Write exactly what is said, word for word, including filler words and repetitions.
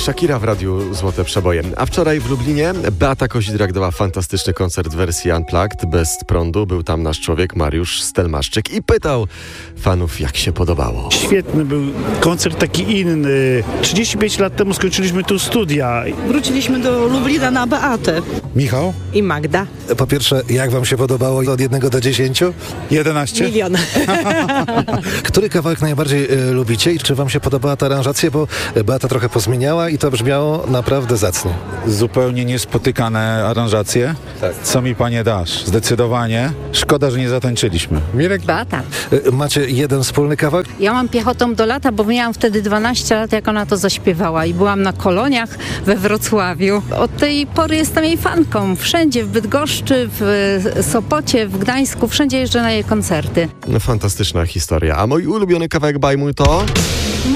Shakira w radiu Złote Przeboje. A wczoraj w Lublinie Beata Kozidrak dała fantastyczny koncert w wersji Unplugged, bez prądu. Był tam nasz człowiek Mariusz Stelmaszczyk i pytał fanów, jak się podobało. Świetny był koncert, taki inny. trzydzieści pięć lat temu skończyliśmy tu studia. Wróciliśmy do Lublina na Beatę. Michał? I Magda. Po pierwsze, jak wam się podobało od jednego do dziesięciu? jedenaście. Milion. Który kawałek najbardziej y, lubicie i czy wam się podobała ta aranżacja? Bo Beata trochę pozmieniała i to brzmiało naprawdę zacnie. Zupełnie niespotykane aranżacje. Tak. Co mi panie dasz? Zdecydowanie. Szkoda, że nie zatańczyliśmy. Mirek? Beata. Y, macie jeden wspólny kawałek? Ja mam piechotą do lata, bo miałam wtedy dwanaście lat, jak ona to zaśpiewała i byłam na koloniach we Wrocławiu. Od tej pory jestem jej fanką. Wszędzie, w Bydgoszczy, w Sopocie, w Gdańsku, wszędzie jeżdżę na jej koncerty. No, fantastyczna historia. A mój ulubiony kawałek bajmu to...